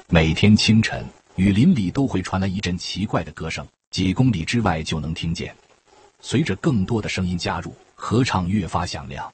每天清晨，雨林里都会传来一阵奇怪的歌声，几公里之外就能听见。随着更多的声音加入，合唱越发响亮。